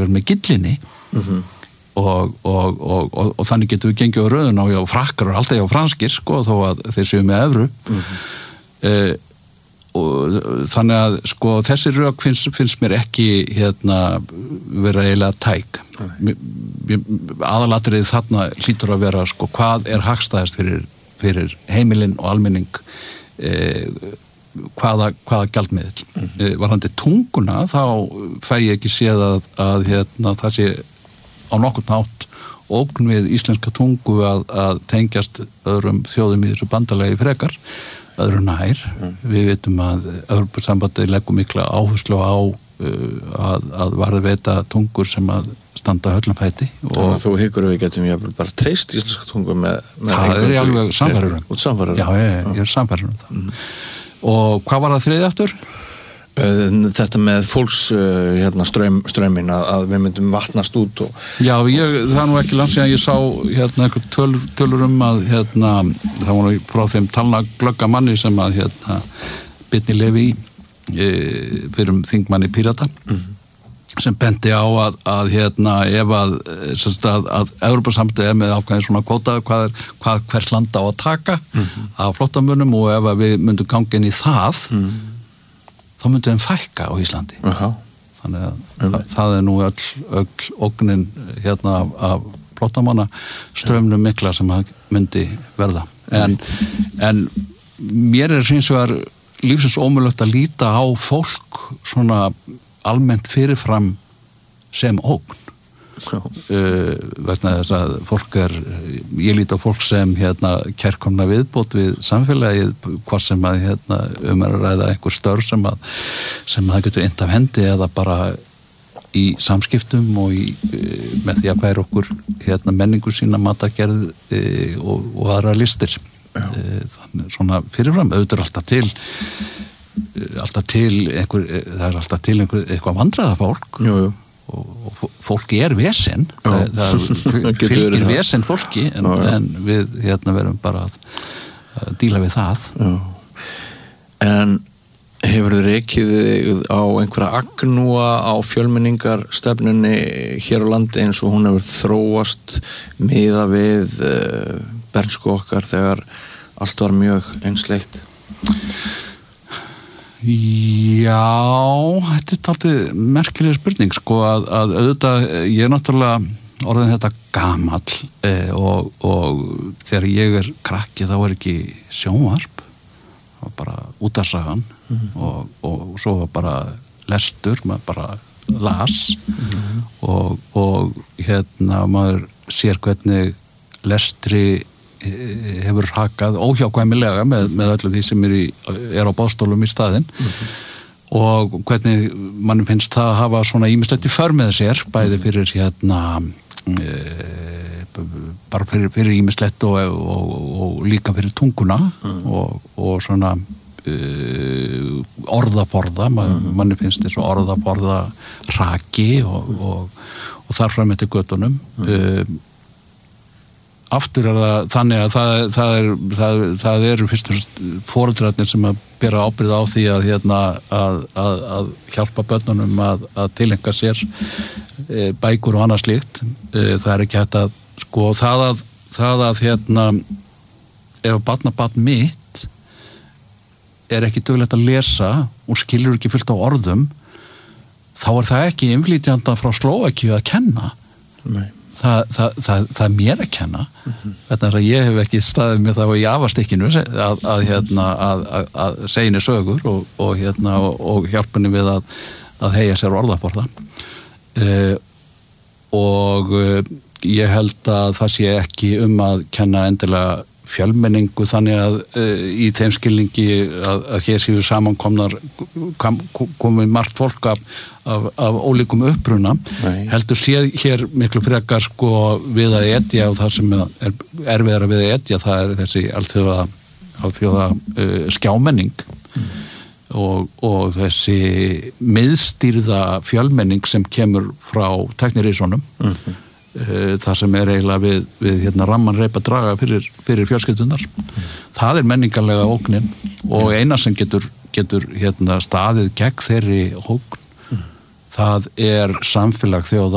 alveg með gillinni og þannig getum við gengið á röðun og frakkar og alltaf hjá franskir sko þó að þeir séu með evru og þannig að sko þessi rök finnst mér ekki vera eiginlega tæk aðalatriðið þarna hlýtur að vera sko hvað hagstæðast fyrir heimilin og almenning hvaða gjaldmiðill varðandi tunguna þá fæ ég ekki séð að það sé á nokkurn hátt ógn við íslenska tungu að tengjast öðrum þjóðum í þessu bandalagi frekar öðru nær. Við vitum að Evrópusambandið leggur mikla áherslu á að varðveita tungur sem að standa höllum fæti. Og þú hyggur við getum bara treyst íslenska tungu með það ég alveg sannfærður Já, ég sannfærður það. Og hvað var það þriðja aftur? Þetta með fólks strömmin að við myndum vatnast út Já, það nú ekki langt síðan ég sá einhver tölur að það var frá þeim talnaglögga manni sem að Birnir Leví fyrir þingmanni Pírata sem benti á að ef að Evrópusambandið með ákveðin svona kvóta hvers land á að taka af flóttamönnum og ef að við myndum ganga inn í það þá myndi þeim fækka á Íslandi. Þannig að það nú öll ógnin af flóttamanna strömmnum mikla sem myndi verða. En mér hins vegar lífsins ómögulegt að líta á fólk svona almennt fyrirfram sem ógn. Vegna þess að fólk ég líti á fólk sem kærkomna viðbót við samfélagið hvað sem að að ræða einhver störf sem það getur innt af hendi eða bara í samskiptum og með því að færa okkur menningu sína matagerð og aðra listir þannig svona fyrirfram auðvitað alltaf til eitthvað vandræða fólk og fólki vesen það fylgir vesen fólki en við verum bara að díla við það En hefur þið rekið á einhverja agnúa á fjölmenningarstefnunni hér á landi eins og hún hefur þróast miða við bernsku okkar þegar allt var mjög einsleitt Já, þetta dálítið merkileg spurning sko að auðvitað ég náttúrulega orðin þetta gamall og þegar ég krakki þá ekki sjónvarp það var bara útvarpssagan og svo var bara lestur maður bara las og maður sér hvernig lestri hefur hakað óhjákvæmilega með öllu því sem á boðstólum í staðinn og hvernig manni finnst það að hafa svona ýmislegt í för með sér bæði fyrir bara fyrir ýmislegt og líka fyrir tunguna og svona orðaforða manni finnst þessu orðaforða raki og þar fram eftir götunum aftur það þannig að það eru fyrst og foreldrarnir sem að bera ábyrgð á því að hjálpa börnunum að tileinka sér bækur og annað slíkt það ekki hægt að sko það að ef barnabarn mitt ekki duglegt að lesa og skilur ekki fullt á orðum þá það ekki innflytjanda frá Slóvakíu að kenna Nei það mér að kenna þetta að ég hef ekki staðið með það í afastykkinu að segja henni sögur og hjálpa henni við að heyja sér orðaforða og ég held að það sé ekki að kenna endilega fjölmenningu þannig að í þeim skilningi að hér séu samankomnar komið margt fólk af ólíkum uppruna heldur sé hér miklu frekar sko við að etja og það sem erfiðara við að etja það þessi alþjóða skjámenning og þessi miðstýrða fjölmenning sem kemur frá tæknirísonum það sem eiginlega við ramman reipa draga fyrir fjölskyldunar það menningarlega ógnin og eina sem getur staðið gegn þeirri ógn það samfélag þjóða